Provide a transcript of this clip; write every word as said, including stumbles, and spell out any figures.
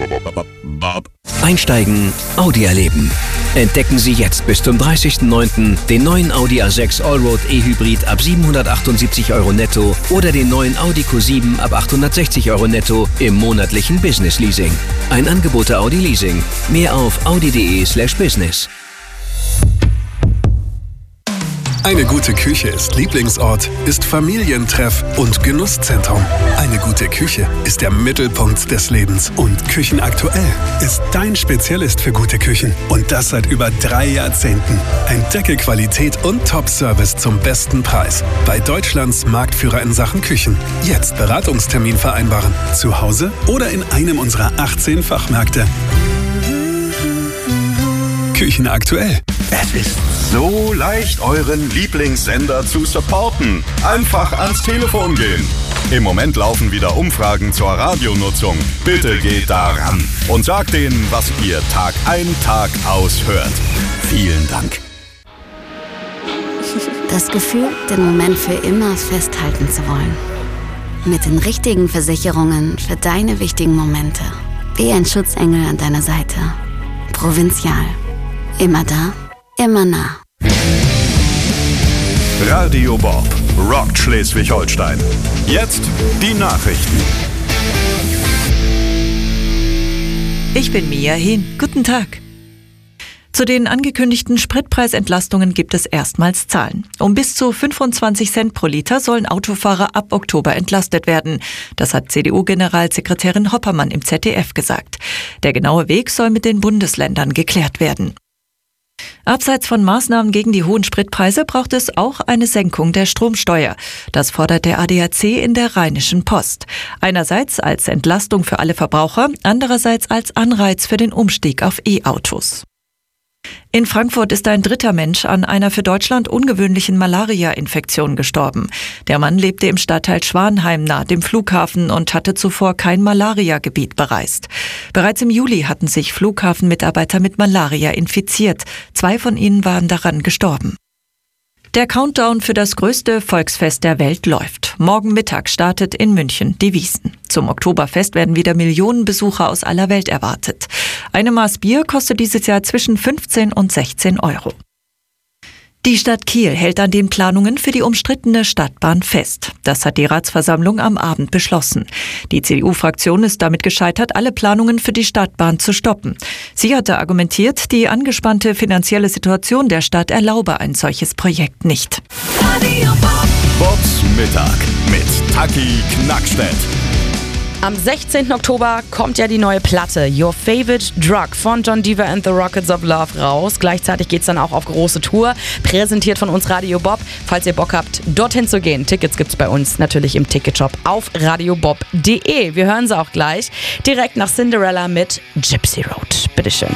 Einsteigen, Audi erleben. Entdecken Sie jetzt bis zum dreißigsten neunten den neuen Audi A sechs Allroad E-Hybrid ab siebenhundertachtundsiebzig Euro netto oder den neuen Audi Q sieben ab achthundertsechzig Euro netto im monatlichen Business Leasing. Ein Angebot der Audi Leasing. Mehr auf audi.de slash business. Eine gute Küche ist Lieblingsort, ist Familientreff und Genusszentrum. Eine gute Küche ist der Mittelpunkt des Lebens. Und Küchenaktuell ist dein Spezialist für gute Küchen. Und das seit über drei Jahrzehnten. Entdecke Qualität und Top-Service zum besten Preis. Bei Deutschlands Marktführer in Sachen Küchen. Jetzt Beratungstermin vereinbaren. Zu Hause oder in einem unserer achtzehn Fachmärkte. Küchenaktuell. Es ist so leicht, euren Lieblingssender zu supporten. Einfach ans Telefon gehen. Im Moment laufen wieder Umfragen zur Radionutzung. Bitte geht daran und sagt denen, was ihr Tag ein, Tag aus hört. Vielen Dank. Das Gefühl, den Moment für immer festhalten zu wollen. Mit den richtigen Versicherungen für deine wichtigen Momente. Wie ein Schutzengel an deiner Seite. Provinzial. Immer da, immer nah. Radio Bob rockt Schleswig-Holstein. Jetzt die Nachrichten. Ich bin Mia Hehn. Guten Tag. Zu den angekündigten Spritpreisentlastungen gibt es erstmals Zahlen. Um bis zu fünfundzwanzig Cent pro Liter sollen Autofahrer ab Oktober entlastet werden. Das hat C D U-Generalsekretärin Hoppermann im Z D F gesagt. Der genaue Weg soll mit den Bundesländern geklärt werden. Abseits von Maßnahmen gegen die hohen Spritpreise braucht es auch eine Senkung der Stromsteuer. Das fordert der A D A C in der Rheinischen Post. Einerseits als Entlastung für alle Verbraucher, andererseits als Anreiz für den Umstieg auf E-Autos. In Frankfurt ist ein dritter Mensch an einer für Deutschland ungewöhnlichen Malaria-Infektion gestorben. Der Mann lebte im Stadtteil Schwanheim nahe dem Flughafen und hatte zuvor kein Malaria-Gebiet bereist. Bereits im Juli hatten sich Flughafenmitarbeiter mit Malaria infiziert. Zwei von ihnen waren daran gestorben. Der Countdown für das größte Volksfest der Welt läuft. Morgen Mittag startet in München die Wiesn. Zum Oktoberfest werden wieder Millionen Besucher aus aller Welt erwartet. Eine Maß Bier kostet dieses Jahr zwischen fünfzehn und sechzehn Euro. Die Stadt Kiel hält an den Planungen für die umstrittene Stadtbahn fest. Das hat die Ratsversammlung am Abend beschlossen. Die C D U-Fraktion ist damit gescheitert, alle Planungen für die Stadtbahn zu stoppen. Sie hatte argumentiert, die angespannte finanzielle Situation der Stadt erlaube ein solches Projekt nicht. Bobs Mittag mit Taki Knackstedt. Am sechzehnten Oktober kommt ja die neue Platte Your Favorite Drug von John Deaver and the Rockets of Love raus. Gleichzeitig geht's dann auch auf große Tour, präsentiert von uns Radio Bob. Falls ihr Bock habt, dorthin zu gehen. Tickets gibt's bei uns natürlich im Ticketshop auf radiobob punkt de. Wir hören sie auch gleich direkt nach Cinderella mit Gypsy Road. Bitteschön.